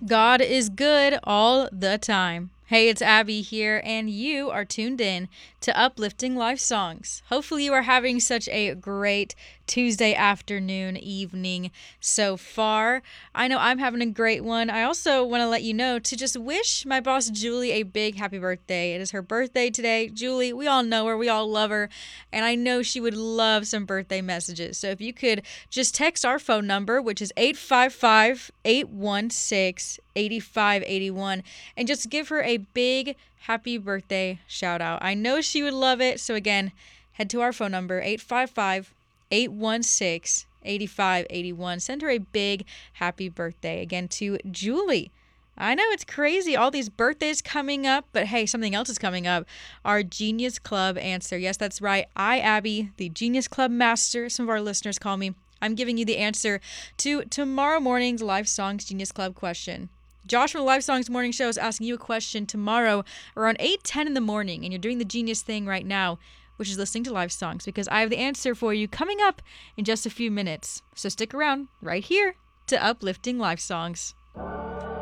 God is good all the time. Hey, it's Abby here, and you are tuned in to Uplifting Life Songs. Hopefully, you are having such a great Tuesday afternoon, evening so far. I know I'm having a great one. I also want to let you know to just wish my boss Julie a big happy birthday. It is her birthday today. Julie, we all know her, we all love her, and I know she would love some birthday messages. So if you could just text our phone number, which is 855-816-8581, and just give her a big happy birthday shout out. I know she would love it. So again, head to our phone number, 855-816-8581. Send her a big happy birthday again to Julie. I know it's crazy, all these birthdays coming up, but hey, something else is coming up. Our Genius Club answer. Yes, that's right. I, Abby, the Genius Club master, some of our listeners call me. I'm giving you the answer to tomorrow morning's Life Songs Genius Club question. Josh from the Life Songs Morning Show is asking you a question tomorrow around 8:10 in the morning, and you're doing the genius thing right now, which is listening to Life Songs, because I have the answer for you coming up in just a few minutes. So stick around right here to Uplifting Life Songs.